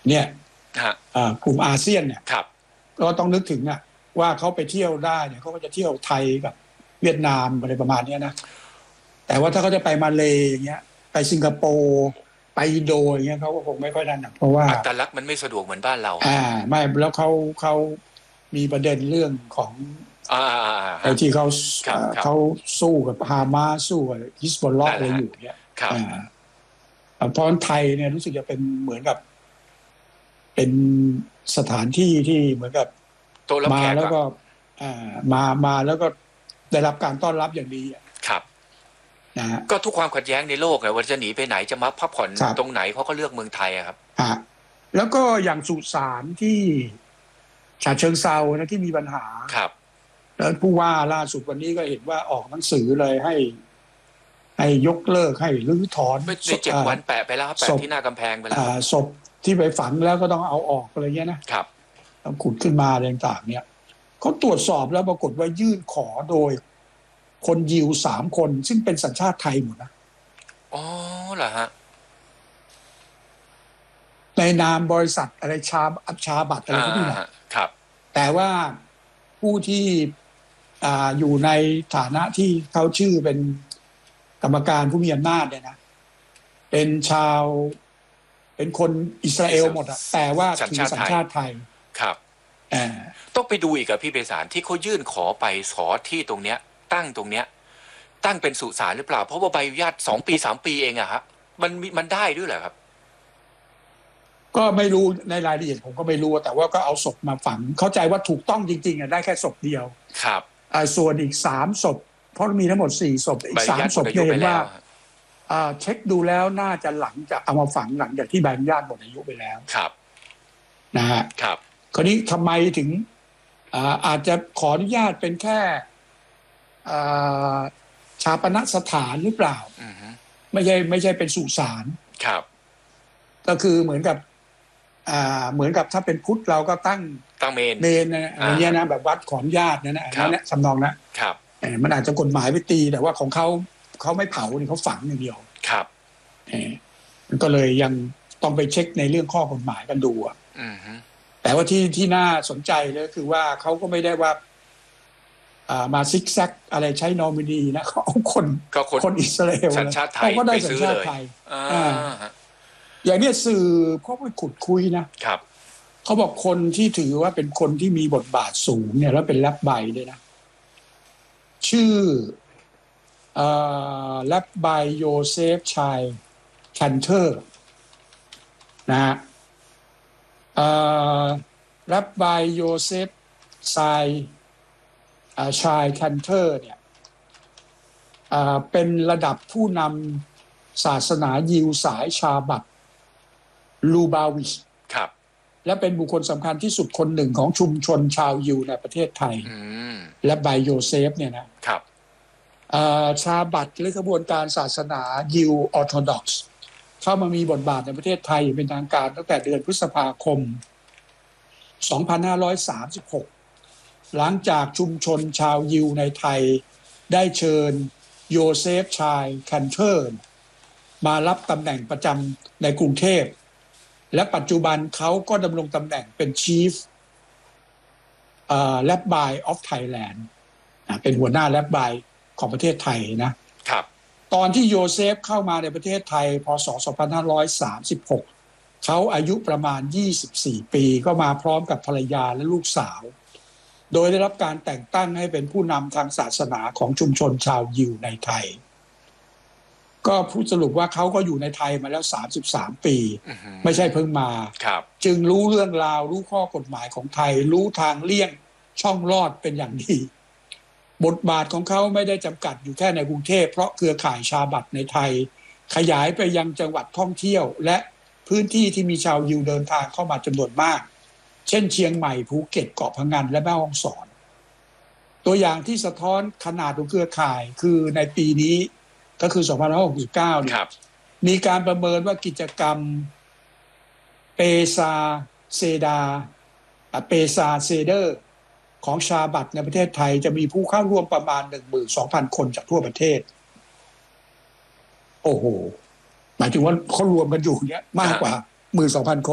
เนี่ยฮะกลุ่มอาเซียนเนี่ยครับก็ต้องนึกถึงว่าเขาไปเที่ยวได้เนี่ยเขาก็จะเที่ยวไทยกับเวียดนามอะไรประมาณนี้นะแต่ว่าถ้าเขาจะไปมาเลย์อย่างเงี้ยไปสิงคโปร์ไปอินโดอย่างเงี้ยเขาก็คงไม่ค่อยนั่นนะเพราะว่าอัตลักษณ์มันไม่สะดวกเหมือนบ้านเราไม่แล้วเขามีประเด็นเรื่องของไอ้ฮะที่เขาครับครับเขาสู้กับฮามาสสู้กับฮิสบอลเลาะอะไรนั่นแหละฮะอยู่เนี่ยครับเพราะไทยเนี่ยรู้สึกจะเป็นเหมือนกับเป็นสถานที่ที่เหมือนกับโต๊ะรับมาแขกแล้วก็มาแล้วก็ได้รับการต้อนรับอย่างดีครับนะฮะก็ทุกความขัดแย้งในโลกเลยว่าจะหนีไปไหนจะมาพักผ่อนตรงไหนเขาก็เลือกเมืองไทยครับแล้วก็อย่างสุสานที่ฉะเชิงเทรานะที่มีปัญหาครับแล้วผู้ว่าล่าสุดวันนี้ก็เห็นว่าออกหนังสือเลยให้ยกเลิกให้รื้อถอนใน7 วันแปะไปแล้วครับแปะที่หน้ากำแพงไปแล้วศพที่ไปฝังแล้วก็ต้องเอาออกอะไรเงี้ยนะครับต้องขุดขึ้นมาอะไรต่างๆเนี่ยเขาตรวจสอบแล้วปรากฏว่ายื่นขอโดยคนยิว3 คนซึ่งเป็นสัญชาติไทยหมดนะอ๋อเหรอฮะในนามบริษัทอะไรชาบัตรอะไรพวกนี้นะครับแต่ว่าผู้ที่อยู่ในฐานะที่เขาชื่อเป็นกรรมการผู้มีอำนาจเนี่ยนะเป็นคนอิสราเอลหมดอะแต่ว่าถือสัญชาติไทยครับต้องไปดูอีกกับพี่เบสารที่เขายื่นขอไปขอที่ตรงเนี้ยตั้งตรงเนี้ยตั้งเป็นสุสานหรือเปล่าเพราะว่าใบอนุญาต2 ปี 3 ปีเองอะครับมันได้ด้วยเหรอครับก็ไม่รู้ในรายละเอียดผมก็ไม่รู้แต่ว่าก็เอาศพมาฝังเข้าใจว่าถูกต้องจริงๆได้แค่ศพเดียวครับส่วนอีก3 ศพเพราะมีทั้งหมด4 ศพอีก3 ศพเห็นว่าเช็คดูแล้วน่าจะหลังจากเอามาฝังหลังจากที่ใบอนุญาตหมดอายุไปแล้วครับนะฮะครับคราวนี้ทำไมถึงอาจจะขออนุญาตเป็นแค่ชาปนสถานหรือเปล่าไม่ใช่เป็นสุสานครับก็คือเหมือนกับถ้าเป็นพุทธเราก็ตั้งเมนอะไรเงี้ยนะแบบวัดขออนุญาตนะสำนองนะครับมันอาจจะกฎหมายไปตีแต่ว่าของเขาไม่เผานี่เขาฝังอย่างเดียวครับมันก็เลยยังต้องไปเช็คในเรื่องข้อกฎหมายกันดูแต่ว่าที่น่าสนใจเลยคือว่าเขาก็ไม่ได้ว่ามาซิกแซกอะไรใช้นอมินีนะเขาเอาคนอิสราเอลเขาก็ได้สัญชาติไทยอย่างนี้สื่อเขาไปขุดคุยนะครับเขาบอกคนที่ถือว่าเป็นคนที่มีบทบาทสูงเนี่ยแล้วเป็นแรปไบด้วยนะชื่อแรปไบโยเซฟชัยแคนเทอร์นะฮะแรปไบโยเซฟชัยแคนเทอร์เนี่ยเป็นระดับผู้นำศาสนายิวสายชาบัตลูบาวิชและเป็นบุคคลสำคัญที่สุดคนหนึ่งของชุมชนชาวยิวในประเทศไทยและไบโยเซฟเนี่ยนะครับชาบัตหรือขบวนการศาสนายิวออร์โธดอกซ์เข้ามามีบทบาทในประเทศไทยอย่างเป็นทางการตั้งแต่เดือนพฤษภาคม 2536 หลังจากชุมชนชาวยิวในไทยได้เชิญโยเซฟชัยแคนเทอร์มารับตำแหน่งประจำในกรุงเทพและปัจจุบันเขาก็ดำรงตำแหน่งเป็น Chief Rabbi of Thailand เป็นหัวหน้า Rabbi ของประเทศไทยนะครับตอนที่โยเซฟเข้ามาในประเทศไทยพศ 2536 เขาอายุประมาณ24 ปีก็มาพร้อมกับภรรยาและลูกสาวโดยได้รับการแต่งตั้งให้เป็นผู้นำทางศาสนาของชุมชนชาวยิวในไทยก็พูดสรุปว่าเขาก็อยู่ในไทยมาแล้ว33 ปีไม่ใช่เพิ่งมาจึงรู้เรื่องราวรู้ข้อกฎหมายของไทยรู้ทางเลี่ยงช่องรอดเป็นอย่างดีบทบาทของเขาไม่ได้จำกัดอยู่แค่ในกรุงเทพเพราะเครือข่ายชาบัตในไทยขยายไปยังจังหวัดท่องเที่ยวและพื้นที่ที่มีชาวยิวเดินทางเข้ามาจำนวนมากเช่นเชียงใหม่ภูเก็ตเกาะพะงันและแม่ฮ่องสอนตัวอย่างที่สะท้อนขนาดของเครือข่ายคือในปีนี้ก็คือ 2569 เนี่ยมีการประเมินว่ากิจกรรมเปซาเซเดอร์ของชาบัตในประเทศไทยจะมีผู้เข้าร่วมประมาณ 12,000 คนจากทั่วประเทศโอ้โหหมายถึงว่าเขารวมกันอยู่เนี่ยมากกว่า 12,000 คน